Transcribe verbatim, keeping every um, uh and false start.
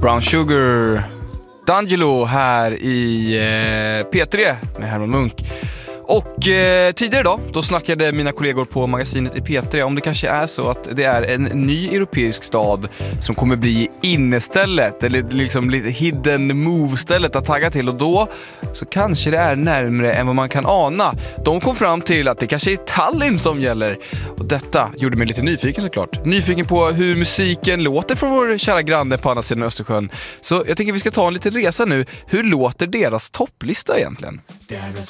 Brown Sugar, D'Angelo här i eh, P tre med Herman Munk. Och eh, tidigare idag, då snackade mina kollegor på magasinet i P tre om det kanske är så att det är en ny europeisk stad som kommer bli innestället, eller liksom lite hidden move-stället att tagga till, och då så kanske det är närmare än vad man kan ana. De kom fram till att det kanske är Tallinn som gäller, och detta gjorde mig lite nyfiken såklart. Nyfiken på hur musiken låter från vår kära granne på andra sidan Östersjön. Så jag tänker vi ska ta en liten resa nu. Hur låter deras topplista egentligen? Där